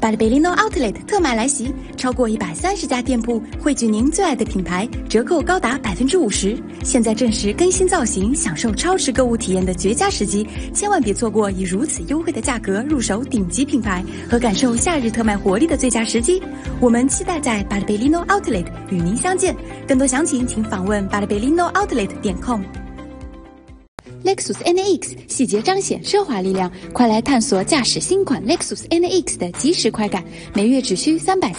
巴黎贝利诺 Outlet 特卖来袭，超过130家店铺汇聚您最爱的品牌，折扣高达50%。现在正是更新造型、享受超值购物体验的绝佳时机，千万别错过以如此优惠的价格入手顶级品牌和感受夏日特卖活力的最佳时机。我们期待在巴黎贝利诺 Outlet 与您相见。更多详情请访问巴黎贝利诺 Outlet.com。Lexus NX 细节彰显奢华力量，快来探索驾驶新款 Lexus NX 的即时快感，每月只需330